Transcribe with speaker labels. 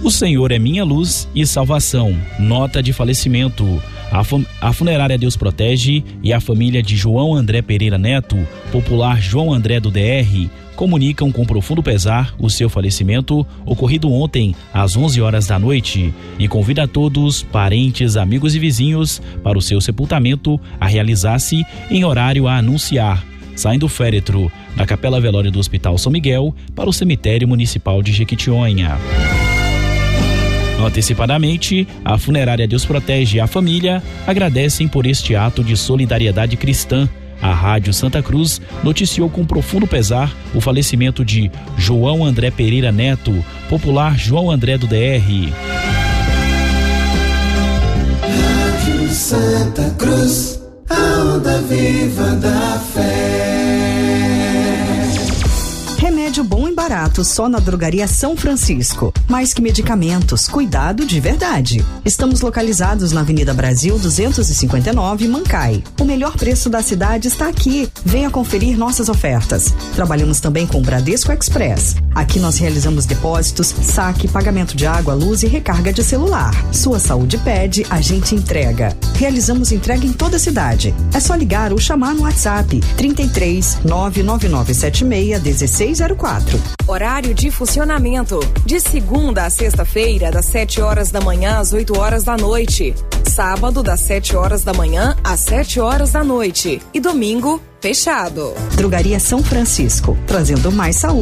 Speaker 1: O Senhor é minha luz e salvação. Nota de falecimento. A funerária Deus Protege e a família de João André Pereira Neto, popular João André do DR, comunicam com profundo pesar o seu falecimento ocorrido ontem às 11 horas da noite e convida a todos, parentes, amigos e vizinhos para o seu sepultamento a realizar-se em horário a anunciar, saindo do féretro da Capela Velório do Hospital São Miguel para o Cemitério Municipal de Jequitinhonha. Antecipadamente, a funerária Deus Protege e a família agradecem por este ato de solidariedade cristã. A Rádio Santa Cruz noticiou com profundo pesar o falecimento de João André Pereira Neto, popular João André do DR.
Speaker 2: Rádio Santa Cruz, a onda viva da fé.
Speaker 3: Remédio bom e barato só na Drogaria São Francisco. Mais que medicamentos, cuidado de verdade. Estamos localizados na Avenida Brasil 259, Mancai. O melhor preço da cidade está aqui. Venha conferir nossas ofertas. Trabalhamos também com o Bradesco Express. Aqui nós realizamos depósitos, saque, pagamento de água, luz e recarga de celular. Sua saúde pede, a gente entrega. Realizamos entrega em toda a cidade. É só ligar ou chamar no WhatsApp 33 99976 1604.
Speaker 4: Horário de funcionamento: de segunda a sexta-feira, das 7 horas da manhã às 8 horas da noite. Sábado, das 7 horas da manhã às 7 horas da noite. E domingo, fechado.
Speaker 3: Drogaria São Francisco, trazendo mais saúde